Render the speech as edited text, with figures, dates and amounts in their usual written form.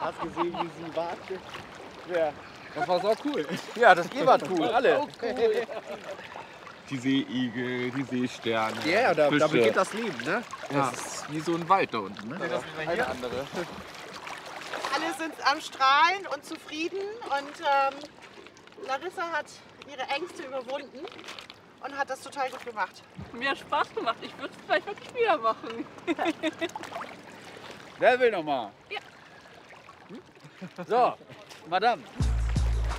Hast gesehen, wie sie wartet? Ja. Das war so cool. Ja, das war cool, alle. So cool. Die Seeigel, die Seesterne. Ja, da Fische. beginnt das Leben, ne? Ja, das ist wie so ein Wald da unten. Ne? Eine andere. Alle sind am Strahlen und zufrieden und Larissa hat ihre Ängste überwunden und hat das total gut gemacht. Mir hat Spaß gemacht. Ich würde es vielleicht wirklich wieder machen. Wer will noch mal? Ja. So, Madame.